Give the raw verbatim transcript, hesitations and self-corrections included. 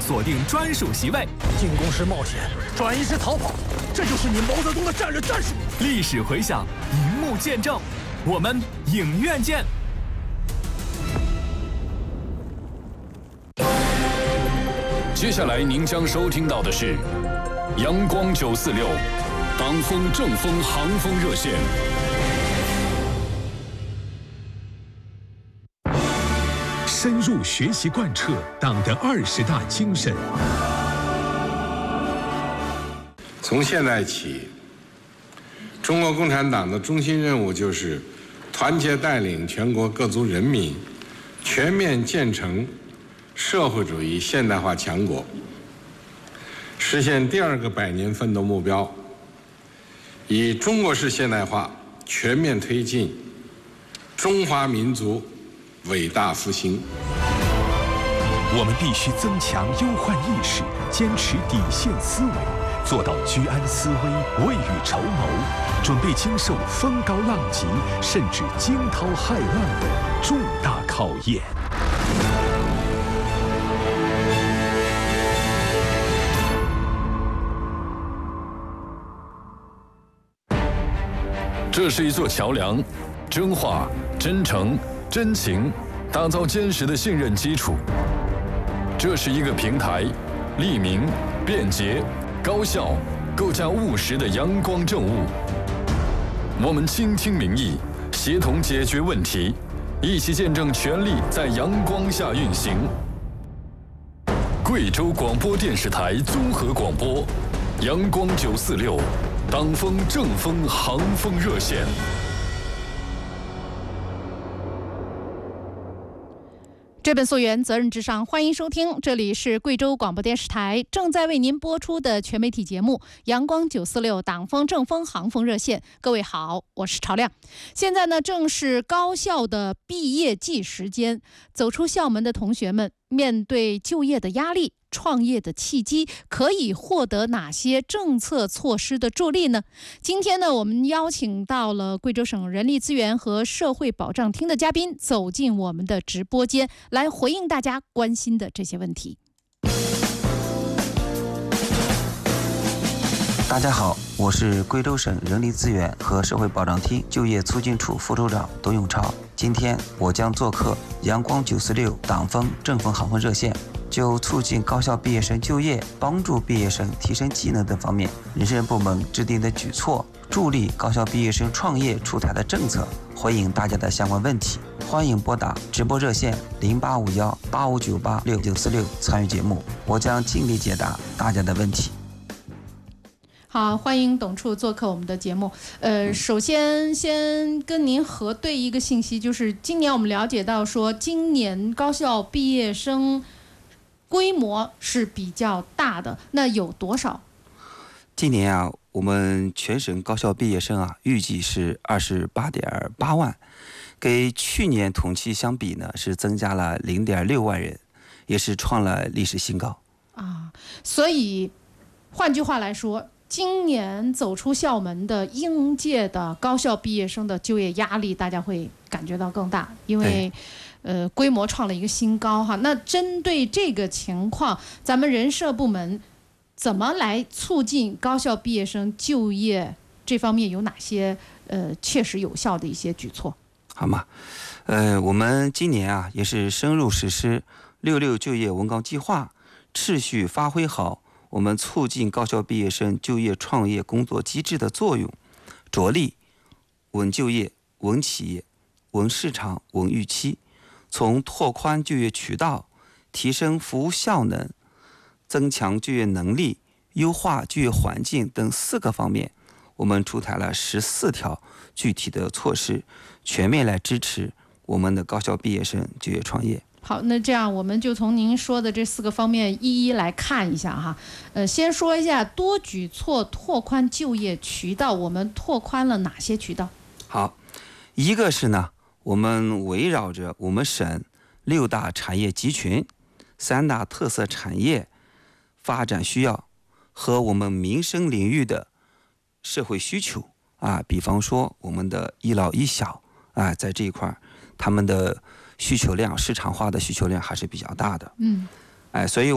锁定专属席位。 进攻是冒险，转移是逃跑，这就是你毛泽东的战略战术。 历史回响，荧幕见证，我们影院见。 接下来您将收听到的是阳光九四六党风正风航风热线。 深入学习贯彻党的二十大精神。 从现在起，中国共产党的中心任务就是团结带领全国各族人民全面建成社会主义现代化强国，实现第二个百年奋斗目标，以中国式现代化全面推进中华民族伟大复兴。 我们必须增强忧患意识，坚持底线思维，做到居安思危、未雨绸缪，准备经受风高浪急甚至惊涛骇浪的重大考验。 这是一座桥梁，真话、真诚、真情，打造坚实的信任基础。这是一个平台，利民、便捷、高效，构架务实的阳光政务。我们倾听民意，协同解决问题，一起见证权力在阳光下运行。贵州广播电视台综合广播，阳光九四六。党风正风航风热线。 追本溯源，责任至上，欢迎收听，这里是贵州广播电视台正在为您播出的全媒体节目《阳光九四六党风正风航风热线》。各位好，我是朝亮。现在呢，正是高校的毕业季时间，走出校门的同学们面对就业的压力，创业的契机，可以获得哪些政策措施的助力呢？今天呢，我们邀请到了贵州省人力资源和社会保障厅的嘉宾走进我们的直播间，来回应大家关心的这些问题。 大家好，我是贵州省人力资源和社会保障厅就业促进处副处长董永超。今天我将做客阳光九四六党风正风航风热线，就促进高校毕业生就业、帮助毕业生提升技能等方面，人事部门制定的举措，助力高校毕业生创业出台的政策，回应大家的相关问题。欢迎拨打直播热线零八五幺八五九八六九四六参与节目，我将尽力解答大家的问题。 好，欢迎董处做客我们的节目。呃，首先先跟您核对一个信息，就是今年我们了解到说，今年高校毕业生规模是比较大的，那有多少？ 今年啊，我们全省高校毕业生啊，预计是二十八点八万，跟去年同期相比呢，是增加了零点六万人，也是创了历史新高啊。所以，换句话来说，今年走出校门的应届的高校毕业生的就业压力，大家会感觉到更大，因为呃规模创了一个新高哈。那针对这个情况，咱们人社部门怎么来促进高校毕业生就业？这方面有哪些呃切实有效的一些举措？ 好吗？呃，我们今年啊也是深入实施六六就业文稿计划，持续发挥好我们促进高校毕业生就业创业工作机制的作用，着力稳就业、稳企业、稳市场、稳预期，从拓宽就业渠道、提升服务效能、增强就业能力、优化就业环境等四个方面，我们出台了十四条具体的措施，全面来支持我们的高校毕业生就业创业。 好，那这样我们就从您说的这四个方面一一来看一下哈。呃，先说一下多举措拓宽就业渠道，我们拓宽了哪些渠道？ 好，一个是呢，我们围绕着我们省六大产业集群、三大特色产业发展需要和我们民生领域的社会需求啊，比方说我们的一老一小啊，在这一块他们的需求量、市场化的需求量还是比较大的。 嗯， 哎，所以